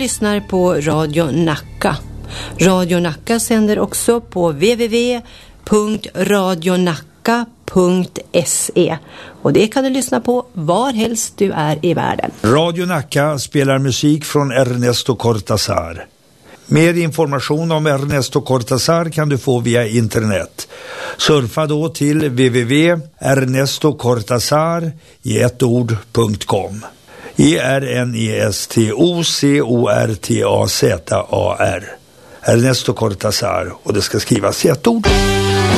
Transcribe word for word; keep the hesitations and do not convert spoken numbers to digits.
lyssnar på Radio Nacka. Radio Nacka sänder också på w w w punkt radio nacka punkt se och det kan du lyssna på var helst du är i världen. Radio Nacka spelar musik från Ernesto Cortázar. Mer information om Ernesto Cortázar kan du få via internet. Surfa då till w w w punkt ernesto cortazar i ett ord punkt com. E R N E S T O C O R T A Z A R. Ernesto Cortázar, och det ska skrivas i ett ord.